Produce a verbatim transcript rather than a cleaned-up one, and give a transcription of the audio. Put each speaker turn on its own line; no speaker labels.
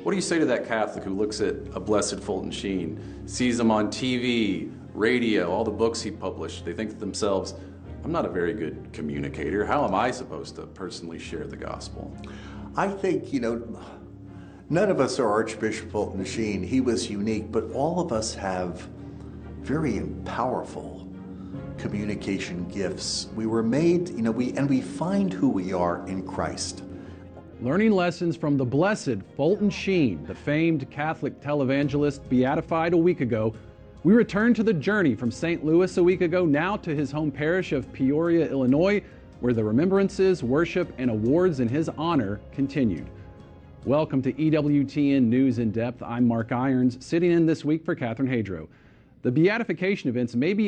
What do you say to that Catholic who looks at a Blessed Fulton Sheen, sees him on T V, radio, all the books he published? They think to themselves, I'm not a very good communicator. How am I supposed to personally share the gospel?
I think, you know, none of us are Archbishop Fulton Sheen. He was unique, but all of us have very powerful communication gifts. We were made, you know, we and we find who we are in Christ.
Learning lessons from the Blessed Fulton Sheen, the famed Catholic televangelist beatified a week ago, we return to the journey from Saint Louis a week ago, now to his home parish of Peoria, Illinois, where the remembrances, worship, and awards in his honor continued. Welcome to E W T N News in Depth. I'm Mark Irons, sitting in this week for Catherine Hadro. The beatification events may be